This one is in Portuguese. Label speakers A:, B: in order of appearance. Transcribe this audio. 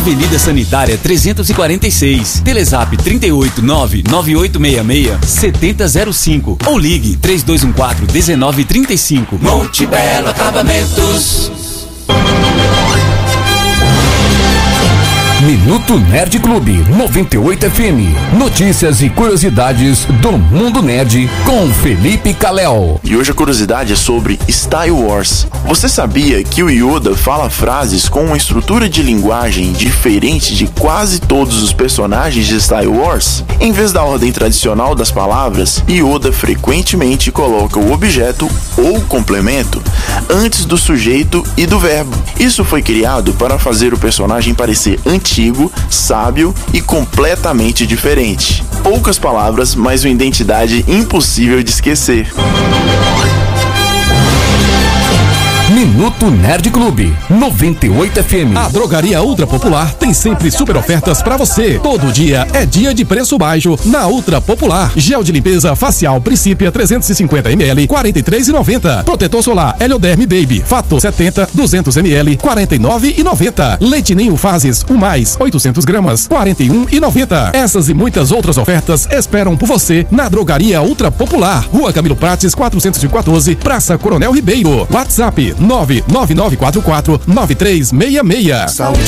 A: Avenida Sanitária 346. Telezap 389-9866-7005 ou ligue 3214-1935.
B: Monte Belo Acabamentos.
C: Minuto Nerd Clube 98 FM. Notícias e curiosidades do mundo nerd com Felipe Calel.
D: E hoje a curiosidade é sobre Style Wars. Você sabia que o Yoda fala frases com uma estrutura de linguagem diferente de quase todos os personagens de Style Wars? Em vez da ordem tradicional das palavras, Yoda frequentemente coloca o objeto ou complemento antes do sujeito e do verbo. Isso foi criado para fazer o personagem parecer antigo, sábio e completamente diferente. Poucas palavras, mas uma identidade impossível de esquecer.
C: Minuto Nerd Clube 98 FM.
E: A Drogaria Ultra Popular tem sempre super ofertas pra você. Todo dia é dia de preço baixo na Ultra Popular. Gel de limpeza facial Principia 350 ml, 43,90. Protetor solar Helioderm Baby Fator 70, 200 ml, 49,90. Leite Ninho Fases 1+, 800 gramas, 41,90. Essas e muitas outras ofertas esperam por você na Drogaria Ultra Popular. Rua Camilo Prates 414, Praça Coronel Ribeiro. WhatsApp 99944-9366.
B: Saúde